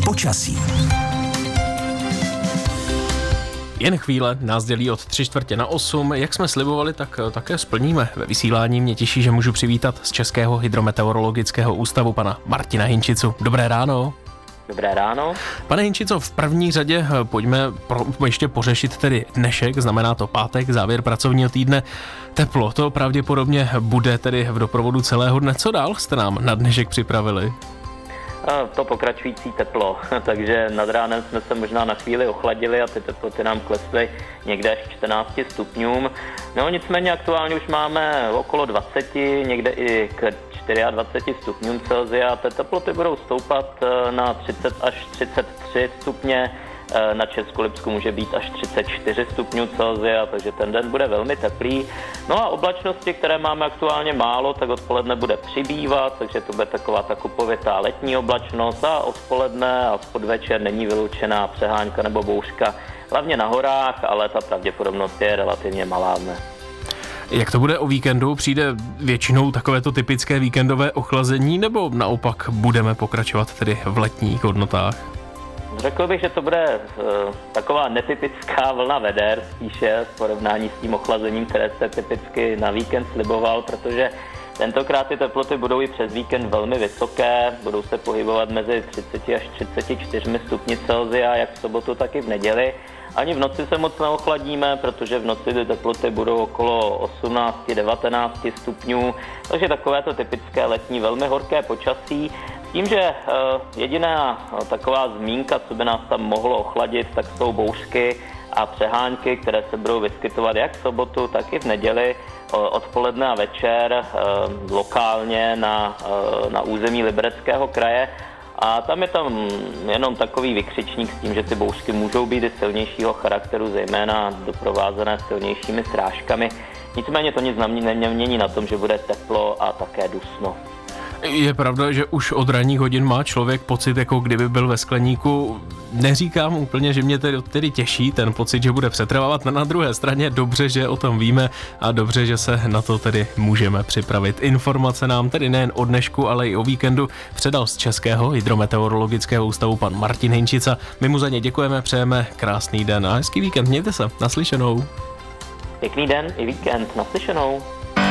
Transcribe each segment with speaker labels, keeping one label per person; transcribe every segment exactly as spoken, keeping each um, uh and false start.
Speaker 1: Počasí.
Speaker 2: Jen chvíle nás dělí od tři čtvrtě na osm. Jak jsme slibovali, tak také splníme. Ve vysílání mě těší, že můžu přivítat z Českého hydrometeorologického ústavu pana Martina Hinčicu. Dobré ráno.
Speaker 3: Dobré ráno.
Speaker 2: Pane Hinčico, v první řadě pojďme pro, ještě pořešit tedy dnešek, znamená to pátek, závěr pracovního týdne. Teplo, to pravděpodobně bude tedy v doprovodu celého dne. Co dál jste nám na dnešek připravili?
Speaker 3: To pokračující teplo, takže nad ránem jsme se možná na chvíli ochladili a ty teploty nám klesly někde až čtrnáct stupňům. No nicméně aktuálně už máme okolo dvacet, někde i k dvacet čtyři stupňům Celsia. Ty teploty budou stoupat na třicet až třicet tři stupně. Na Českolipsku může být až třicet čtyři stupňů Celsia, takže ten den bude velmi teplý. No a oblačnosti, které máme aktuálně málo, tak odpoledne bude přibývat, takže to bude taková ta kupovitá letní oblačnost a odpoledne a v podvečer není vyloučená přehánka nebo bouřka, hlavně na horách, ale ta pravděpodobnost je relativně malá dne.
Speaker 2: Jak to bude o víkendu? Přijde většinou takovéto typické víkendové ochlazení, nebo naopak budeme pokračovat tedy v letních hodnotách?
Speaker 3: Řekl bych, že to bude uh, taková netypická vlna veder, spíše v porovnání s tím ochlazením, které se typicky na víkend sliboval, protože tentokrát ty teploty budou i přes víkend velmi vysoké, budou se pohybovat mezi třicet až třicet čtyři stupni Celsia, jak v sobotu, tak i v neděli. Ani v noci se moc neochladíme, protože v noci ty teploty budou okolo osmnáct devatenáct stupňů, takže takovéto typické letní velmi horké počasí. Tím, že uh, jediná uh, taková zmínka, co by nás tam mohlo ochladit, tak jsou bouřky a přehánky, které se budou vyskytovat jak v sobotu, tak i v neděli uh, odpoledne a večer uh, lokálně na, uh, na území Libereckého kraje. A tam je tam jenom takový vykřičník s tím, že ty bouřky můžou být i silnějšího charakteru, zejména doprovázené silnějšími srážkami. Nicméně to nic nemění na tom, že bude teplo a také dusno.
Speaker 2: Je pravda, že už od ranních hodin má člověk pocit, jako kdyby byl ve skleníku. Neříkám úplně, že mě tedy, tedy těší ten pocit, že bude přetrvávat. Na druhé straně dobře, že o tom víme a dobře, že se na to tedy můžeme připravit. Informace nám tedy nejen o dnešku, ale i o víkendu předal z Českého hydrometeorologického ústavu pan Martin Hinčica. My mu za ně děkujeme, přejeme krásný den a hezký víkend. Mějte se, naslyšenou.
Speaker 3: Pěkný den i víkend, naslyšenou.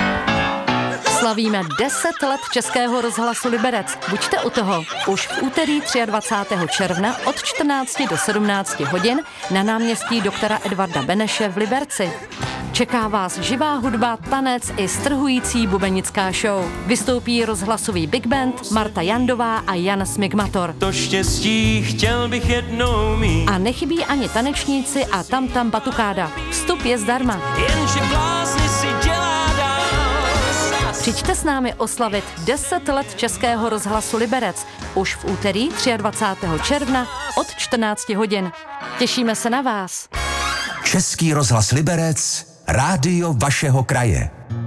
Speaker 4: Slavíme deset let Českého rozhlasu Liberec. Buďte u toho. Už v úterý dvacátého třetího června od čtrnácti do sedmnácti hodin na náměstí doktora Edvarda Beneše v Liberci. Čeká vás živá hudba, tanec i strhující bubenická show. Vystoupí rozhlasový big band Marta Jandová a Jan Smigmator.
Speaker 5: To štěstí chtěl bych jednou mít.
Speaker 4: A nechybí ani tanečníci a tam tam batukáda. Vstup je zdarma.
Speaker 5: Jenže blázny si dělá dál.
Speaker 4: Přijďte s námi oslavit deset let Českého rozhlasu Liberec už v úterý dvacátého třetího června od čtrnácti hodin. Těšíme se na vás.
Speaker 1: Český rozhlas Liberec, rádio vašeho kraje.